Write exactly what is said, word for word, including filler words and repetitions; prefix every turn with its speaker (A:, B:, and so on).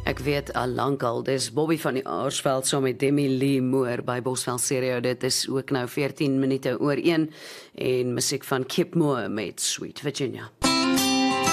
A: Ek weet al lankal, dis Bobby van die Aartsveld saam met Demi Lee Moore by Bosveld Stereo. Dit is ook nou veertien minute oor een en musiek van Kip Moore met Sweet Virginia.